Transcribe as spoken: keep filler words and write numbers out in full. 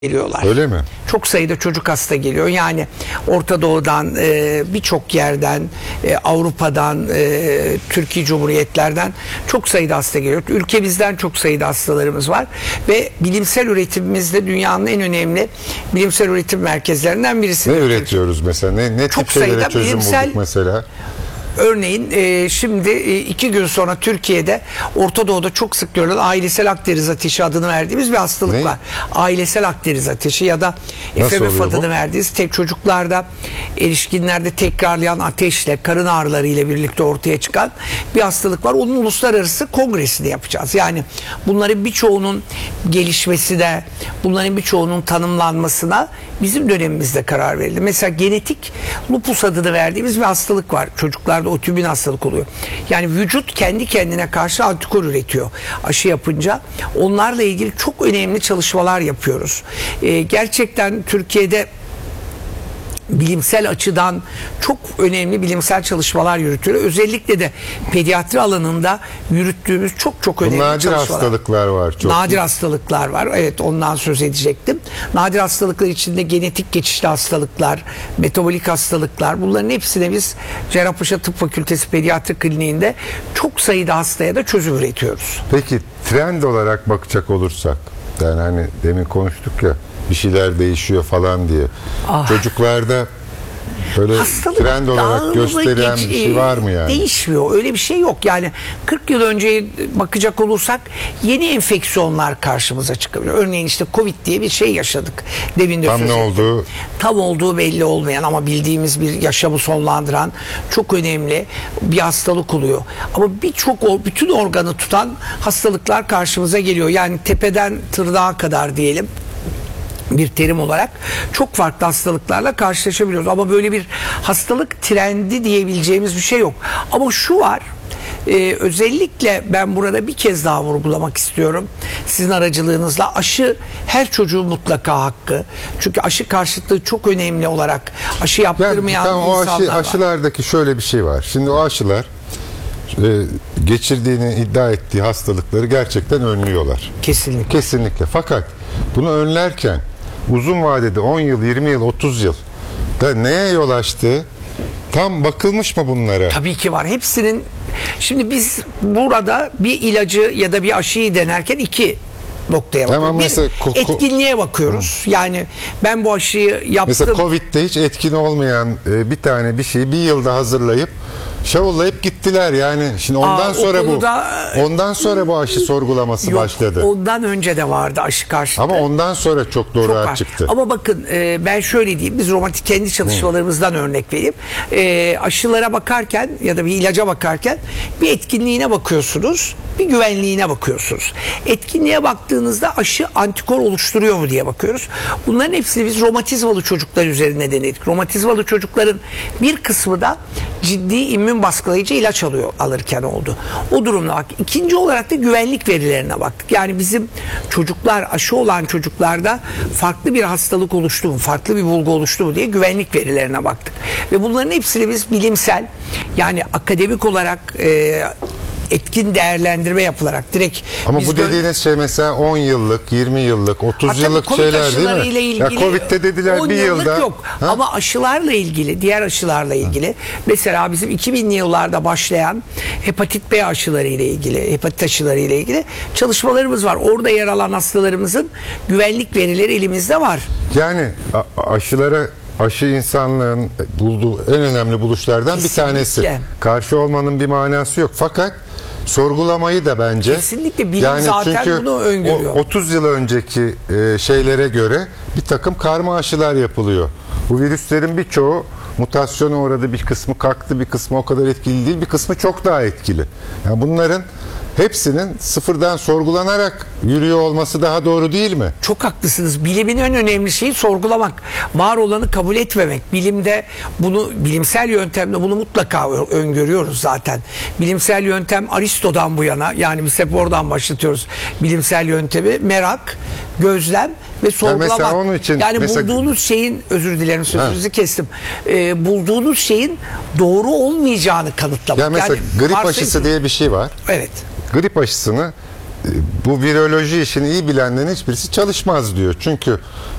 geliyorlar. Öyle mi? Çok sayıda çocuk hasta geliyor. Yani Orta Doğu'dan, e, birçok yerden, e, Avrupa'dan, e, Türkiye Cumhuriyetlerden çok sayıda hasta geliyor. Ülkemizden çok sayıda hastalarımız var ve bilimsel üretimimizde dünyanın en önemli bilimsel üretim merkezlerinden birisi. Ne üretiyoruz mesela? Ne, ne çok tip şeylere çözüm bilimsel, bulduk mesela? Örneğin e, şimdi e, iki gün sonra Türkiye'de Orta Doğu'da çok sık görülen ailesel akdeniz ateşi adını verdiğimiz bir hastalık Ne? var. Ailesel akdeniz ateşi ya da F M F adını verdiğimiz, tek çocuklarda, erişkinlerde tekrarlayan ateşle, karın ağrıları ile birlikte ortaya çıkan bir hastalık var. Onun uluslararası kongresini yapacağız. Yani bunların birçoğunun gelişmesine, bunların birçoğunun tanımlanmasına bizim dönemimizde karar verildi. Mesela genetik lupus adını verdiğimiz bir hastalık var. Çocuklarda otobün hastalık oluyor. Yani vücut kendi kendine karşı antikor üretiyor aşı yapınca. Onlarla ilgili çok önemli çalışmalar yapıyoruz. Ee, gerçekten Türkiye'de bilimsel açıdan çok önemli bilimsel çalışmalar yürütüyor. Özellikle de pediatri alanında yürüttüğümüz çok çok önemli nadir çalışmalar. Nadir hastalıklar var. Çok nadir hastalıklar var. Evet, ondan söz edecektim. Nadir hastalıklar içinde genetik geçişli hastalıklar, metabolik hastalıklar, bunların hepsine biz Cerrahpaşa Tıp Fakültesi Pediatri Kliniğinde çok sayıda hastaya da çözüm üretiyoruz. Peki trend olarak bakacak olursak, yani hani demin konuştuk ya, bir şeyler değişiyor falan diye. Ah. Çocuklarda böyle Hastalık trend olarak dağılımı gösterilen geç- bir şey var mı yani? Değişmiyor. Öyle bir şey yok. Yani kırk yıl önceye bakacak olursak yeni enfeksiyonlar karşımıza çıkabiliyor. Örneğin işte Covid diye bir şey yaşadık. Demin de Tam söz ne ettim. olduğu? Tam olduğu belli olmayan ama bildiğimiz bir yaşamı sonlandıran çok önemli bir hastalık oluyor. Ama birçok o bütün organı tutan hastalıklar karşımıza geliyor. Yani tepeden tırnağa kadar diyelim, bir terim olarak çok farklı hastalıklarla karşılaşabiliyoruz. Ama böyle bir hastalık trendi diyebileceğimiz bir şey yok. Ama şu var, e, özellikle ben burada bir kez daha vurgulamak istiyorum. Sizin aracılığınızla aşı her çocuğun mutlaka hakkı. Çünkü aşı karşıtlığı çok önemli olarak aşı yaptırmayan Yani, tamam, o insanlar aşı, var. aşılardaki şöyle bir şey var. Şimdi o aşılar e, geçirdiğini iddia ettiği hastalıkları gerçekten önlüyorlar. Kesinlikle. Kesinlikle. Fakat bunu önlerken uzun vadede on yıl, yirmi yıl, otuz yıl da neye yol açtığı tam bakılmış mı bunlara? Tabii ki var. Hepsinin, şimdi biz burada bir ilacı ya da bir aşıyı denerken iki noktaya bakıyoruz. Tamam, bir, mesela ko- etkinliğe bakıyoruz. Yani ben bu aşıyı yaptım. Mesela Covid'de hiç etkin olmayan e, bir tane bir şeyi bir yılda hazırlayıp şavullayıp gittiler yani. Şimdi ondan Aa, sonra o konuda, bu ondan sonra bu aşı sorgulaması Yok, başladı. ondan önce de vardı aşı karşıtı. Ama ondan sonra çok doğru Çok harç var. çıktı. Ama bakın, e, ben şöyle diyeyim, biz romantik kendi çalışmalarımızdan örnek vereyim. E, aşılara bakarken ya da bir ilaca bakarken bir etkinliğine bakıyorsunuz, bir güvenliğine bakıyorsunuz. Etkinliğe baktığınızda aşı antikor oluşturuyor mu diye bakıyoruz. Bunların hepsini biz romatizmalı çocuklar üzerinde denedik. Romatizmalı çocukların bir kısmı da ciddi immün baskılayıcı ilaç alıyor alırken oldu. O durumda bak. İkinci olarak da güvenlik verilerine baktık. Yani bizim çocuklar, aşı olan çocuklarda farklı bir hastalık oluştu mu, farklı bir bulgu oluştu mu diye güvenlik verilerine baktık. Ve bunların hepsini biz bilimsel, yani akademik olarak e, etkin değerlendirme yapılarak direkt Ama biz bu dediğiniz şey mesela on yıllık, yirmi yıllık, otuz Hatta yıllık Covid şeyler değil aşılarıyla mi? ilgili, Ya Covid'de dediler on bir yıllık yılda. yok. Ha? Ama aşılarla ilgili, diğer aşılarla ilgili, ha, mesela bizim iki binli yıllarda başlayan hepatit B aşıları ile ilgili, hepatit aşıları ile ilgili çalışmalarımız var. Orada yer alan hastalarımızın güvenlik verileri elimizde var. Yani a- aşılara aşı insanlığın bulduğu en önemli buluşlardan Kesinlikle. bir tanesi. Karşı olmanın bir manası yok. Fakat sorgulamayı da bence, Kesinlikle bilim zaten çünkü bunu öngörüyor. o otuz yıl önceki e, şeylere göre bir takım karma aşılar yapılıyor. Bu virüslerin birçoğu mutasyona uğradı, bir kısmı kalktı, bir kısmı o kadar etkili değil, bir kısmı çok daha etkili. Yani bunların hepsinin sıfırdan sorgulanarak yürüyor olması daha doğru değil mi? Çok haklısınız. Bilimin en önemli şeyi sorgulamak. Var olanı kabul etmemek. Bilimde bunu, bilimsel yöntemde bunu mutlaka öngörüyoruz zaten. Bilimsel yöntem Aristo'dan bu yana, yani biz hep oradan başlatıyoruz bilimsel yöntemi. Merak, gözlem ve sorgulamak. Yani, onun için, yani mesela, bulduğunuz şeyin, özür dilerim sözünüzü ha. kestim. Ee, bulduğunuz şeyin doğru olmayacağını kanıtlamak. Ya mesela yani grip varsayım... aşısı diye bir şey var. Evet. Grip aşısını bu viroloji işini iyi bilenlerin hiçbirisi çalışmaz diyor. Çünkü